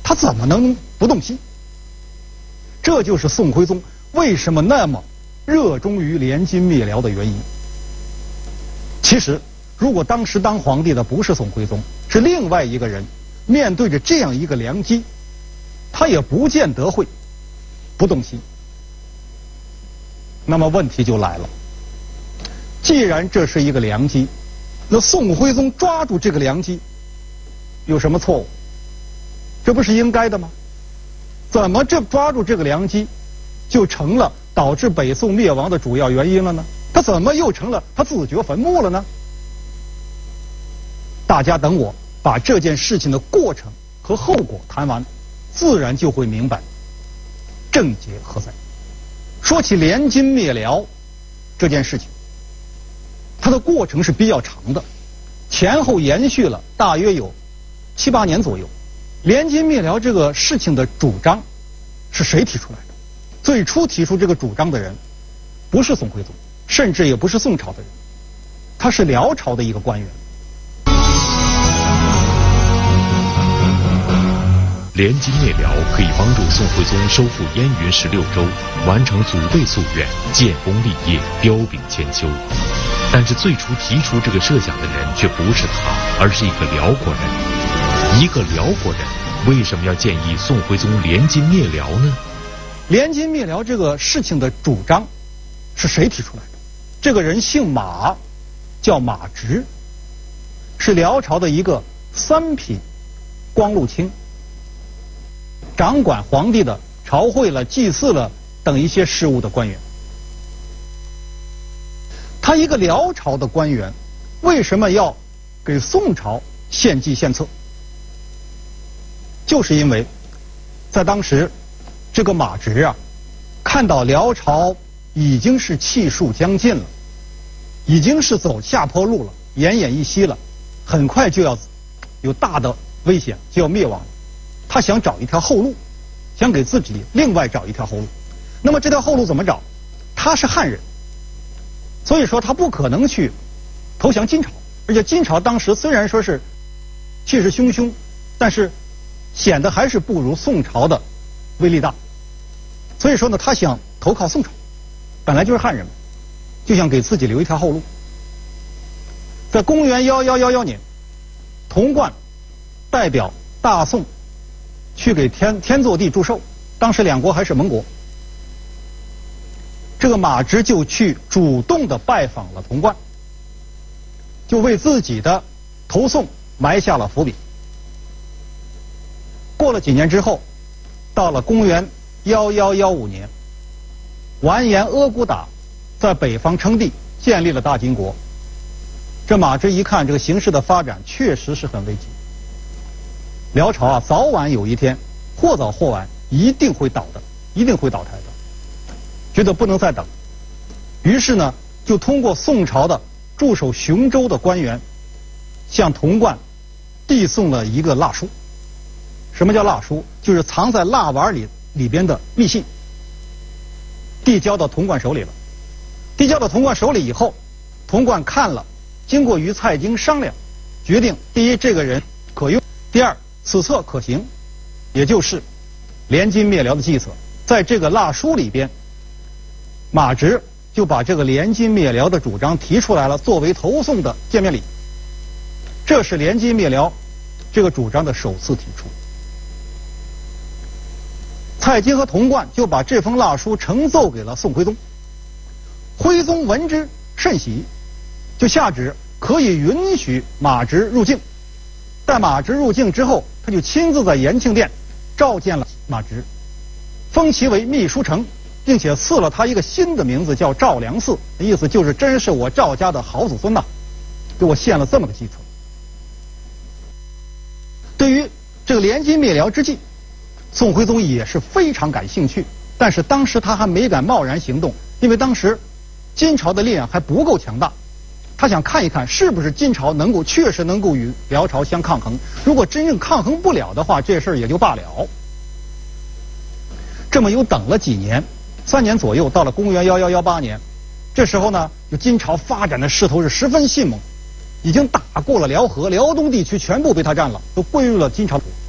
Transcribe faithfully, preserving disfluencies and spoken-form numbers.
他怎么能不动心？这就是宋徽宗为什么那么热衷于联金灭辽的原因。其实，如果当时当皇帝的不是宋徽宗，是另外一个人，面对着这样一个良机，他也不见得会不动心。那么问题就来了，既然这是一个良机，那宋徽宗抓住这个良机有什么错误？这不是应该的吗？怎么这抓住这个良机就成了导致北宋灭亡的主要原因了呢？他怎么又成了他自掘坟墓了呢？大家等我把这件事情的过程和后果谈完，自然就会明白症结何在。说起联金灭辽这件事情，它的过程是比较长的，前后延续了大约有七八年左右。联金灭辽这个事情的主张是谁提出来的？最初提出这个主张的人不是宋徽宗，甚至也不是宋朝的人，他是辽朝的一个官员。 联金灭辽可以帮助宋徽宗收复燕云十六州，完成祖辈夙愿，建功立业，彪炳千秋。但是最初提出这个设想的人却不是他，而是一个辽国人。一个辽国人为什么要建议宋徽宗联金灭辽呢？ 联金灭辽这个事情的主张是谁提出来的？这个人姓马，叫马直，是辽朝的一个三品光禄卿，掌管皇帝的朝会了、祭祀了等一些事务的官员。他一个辽朝的官员，为什么要给宋朝献计献策？就是因为在当时，这个马直啊，看到辽朝已经是气数将尽了，已经是走下坡路了，奄奄一息了，很快就要有大的危险，就要灭亡了。他想找一条后路，想给自己另外找一条后路。那么这条后路怎么找？他是汉人，所以说他不可能去投降金朝，而且金朝当时虽然说是气势汹汹，但是显得还是不如宋朝的威力大。所以说呢，他想投靠宋朝，本来就是汉人嘛，就想给自己留一条后路。在公元一一一一年，童贯代表大宋去给天天祚帝祝寿，当时两国还是盟国。这个马直就去主动的拜访了童贯，就为自己的投宋埋下了伏笔。过了几年之后，到了公元一一一五年，完颜阿骨打在北方称帝，建立了大金国。这马直一看这个形势的发展确实是很危急，辽朝啊，早晚有一天，或早或晚一定会倒的，一定会倒台的，觉得不能再等。于是呢，就通过宋朝的驻守雄州的官员，向童贯递送了一个蜡书。什么叫蜡书？就是藏在蜡丸里里边的密信，递交到童贯手里了。递交到童贯手里以后，童贯看了，经过与蔡京商量，决定第一，这个人可用；第二，此策可行，也就是联金灭辽的计策。在这个蜡书里边，马直就把这个联金灭辽的主张提出来了，作为投宋的见面礼。这是联金灭辽这个主张的首次提出。蔡京和童贯就把这封蜡书呈奏给了宋徽宗，徽宗闻之甚喜，就下旨可以允许马直入境。待马直入境之后，他就亲自在延庆殿召见了马直，封其为秘书丞，并且赐了他一个新的名字，叫赵良嗣，意思就是真是我赵家的好子孙呐，给我献了这么个计策。对于这个联金灭辽之计，宋徽宗也是非常感兴趣，但是当时他还没敢贸然行动，因为当时金朝的力量还不够强大，他想看一看是不是金朝能够确实能够与辽朝相抗衡，如果真正抗衡不了的话，这事儿也就罢了。这么又等了几年，三年左右，到了公元一一一八年，这时候呢，就金朝发展的势头是十分迅猛，已经打过了辽河，辽东地区全部被他占了，都归入了金朝。